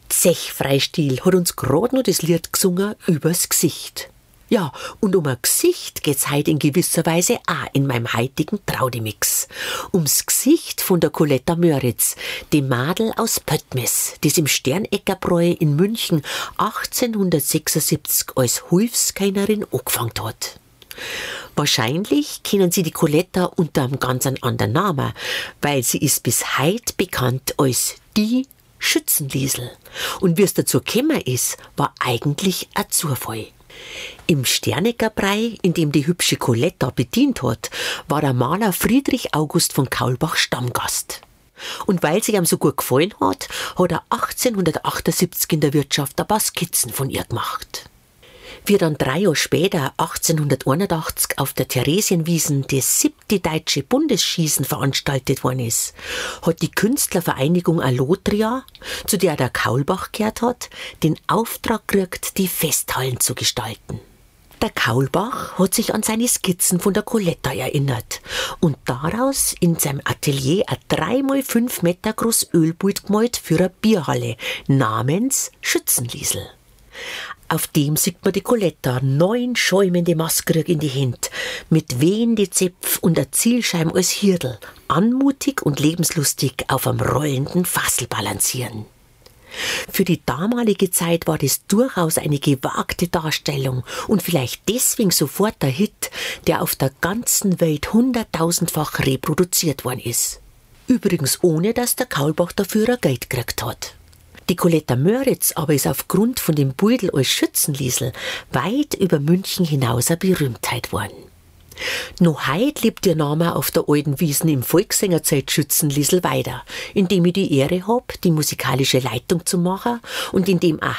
Zech Freistil hat uns grad noch das Lied gesungen übers Gesicht. Ja, und um ein Gesicht geht's heute in gewisser Weise auch in meinem heutigen Traudemix. Ums Gesicht von der Coletta Mörritz, dem Madel aus Pöttmes, das im Sterneckerbräu in München 1876 als Hilfskellnerin angefangen hat. Wahrscheinlich kennen Sie die Coletta unter einem ganz anderen Namen, weil sie ist bis heute bekannt als die Schützenliesl. Und wie es dazu gekommen ist, war eigentlich ein Zufall. Im Sterneckerbrei, in dem die hübsche Coletta bedient hat, war der Maler Friedrich August von Kaulbach Stammgast. Und weil sie ihm so gut gefallen hat, hat er 1878 in der Wirtschaft ein paar Skizzen von ihr gemacht. Wie dann 3 Jahre später, 1881, auf der Theresienwiesen das 7. Deutsche Bundesschießen veranstaltet worden ist, hat die Künstlervereinigung Allotria, zu der der Kaulbach gehört hat, den Auftrag gekriegt, die Festhallen zu gestalten. Der Kaulbach hat sich an seine Skizzen von der Coletta erinnert und daraus in seinem Atelier ein 3x5 Meter groß Ölbild gemalt für eine Bierhalle namens Schützenliesl. Auf dem sieht man die Coletta 9 schäumende Masken in die Hände, mit wehende Zepf und der Zielscheibe als Hirdel, anmutig und lebenslustig auf einem rollenden Fassel balancieren. Für die damalige Zeit war das durchaus eine gewagte Darstellung und vielleicht deswegen sofort der Hit, der auf der ganzen Welt 100.000-fach reproduziert worden ist. Übrigens ohne, dass der Kaulbach dafür ein Geld gekriegt hat. Die Coletta Mörritz aber ist aufgrund von dem Beutel als Schützenliesl weit über München hinaus eine Berühmtheit geworden. Noch heute lebt ihr Name auf der alten Wiesen im Volkssängerzelt Schützenliesl weiter, indem ich die Ehre habe, die musikalische Leitung zu machen und indem auch